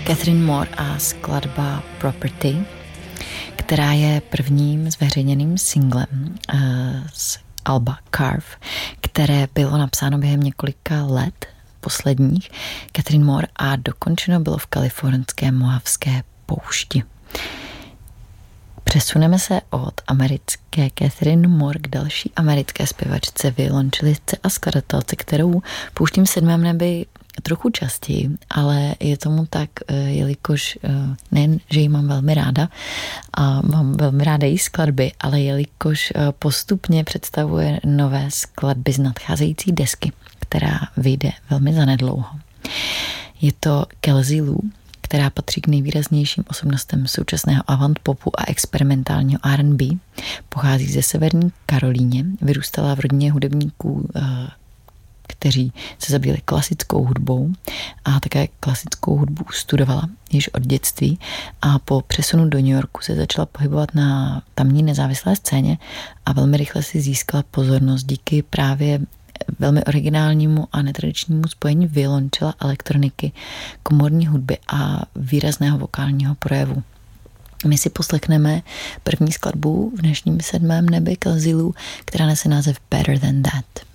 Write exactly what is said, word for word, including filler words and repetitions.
Catherine Moore a skladba Property, která je prvním zveřejněným singlem uh, z alba Carve, které bylo napsáno během několika let posledních Catherine Moore a dokončeno bylo v kalifornské Mohavské poušti. Přesuneme se od americké Catherine Moore k další americké zpěvačce, violončelistce a skladatelce, kterou pouštím v sedmém nebi trochu častěji, ale je tomu tak, jelikož nejen, že ji mám velmi ráda a mám velmi ráda její skladby, ale jelikož postupně představuje nové skladby z nadcházející desky, která vyjde velmi zanedlouho. Je to Kelsey Lou, která patří k nejvýraznějším osobnostem současného avant-popu a experimentálního R and B. Pochází ze Severní Karolíně, vyrůstala v rodině hudebníků, kteří se zabývali klasickou hudbou a také klasickou hudbu studovala již od dětství a po přesunu do New Yorku se začala pohybovat na tamní nezávislé scéně a velmi rychle si získala pozornost díky právě velmi originálnímu a netradičnímu spojení violončela, elektroniky, komorní hudby a výrazného vokálního projevu. My si poslechneme první skladbu v dnešním sedmém nebi Kelsey Lou, která nese název Better Than That.